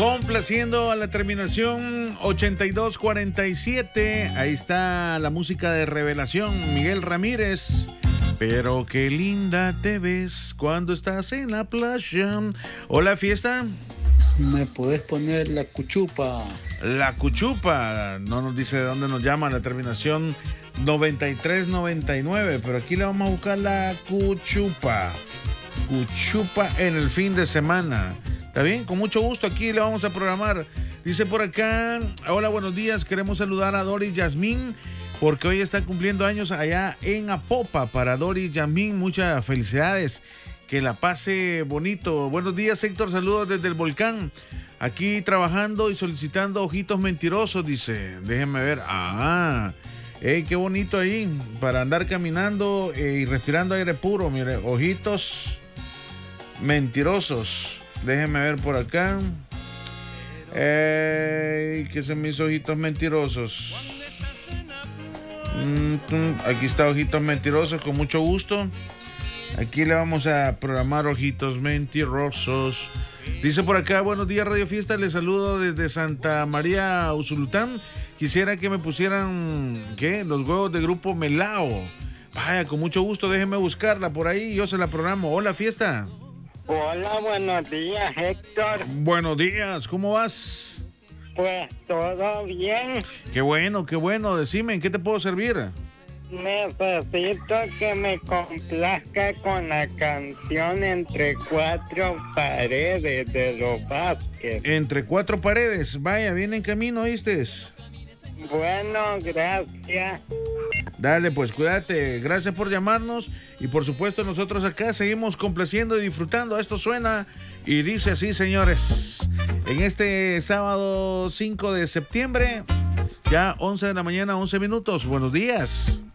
Complaciendo a la terminación 8247. Ahí está la música de Revelación, Miguel Ramírez. Pero qué linda te ves cuando estás en la playa. Hola, fiesta. ¿Me puedes poner la cuchupa? La cuchupa. No nos dice de dónde nos llama la terminación 9399. Pero aquí le vamos a buscar la cuchupa. Cuchupa en el fin de semana. ¿Está bien? Con mucho gusto aquí le vamos a programar. Dice por acá, hola, buenos días. Queremos saludar a Doris Yasmín porque hoy está cumpliendo años allá en Apopa. Para Doris Yasmín, muchas felicidades. Que la pase bonito. Buenos días, Héctor. Saludos desde el volcán. Aquí trabajando y solicitando ojitos mentirosos, dice. Déjenme ver. Qué bonito ahí. Para andar caminando y respirando aire puro. Mire, ojitos mentirosos. Déjenme ver por acá. Que son mis ojitos mentirosos. Aquí está ojitos mentirosos, con mucho gusto. Aquí le vamos a programar ojitos mentirosos. Dice por acá, buenos días Radio Fiesta, les saludo desde Santa María Usulután. Quisiera que me pusieran, los huevos de Grupo Melao. Vaya, con mucho gusto, déjenme buscarla por ahí, yo se la programo. Hola, Fiesta. Hola, buenos días, Héctor. Buenos días, ¿cómo vas? Pues todo bien. Qué bueno, decime, ¿en qué te puedo servir? Necesito que me complazca con la canción Entre Cuatro Paredes de Los Vázquez. Entre Cuatro Paredes, vaya, viene en camino, ¿oíste? Bueno, gracias. Dale, pues cuídate, gracias por llamarnos y por supuesto nosotros acá seguimos complaciendo y disfrutando. Esto suena y dice así, señores, en este sábado 5 de septiembre, ya 11 de la mañana, 11 minutos. Buenos días.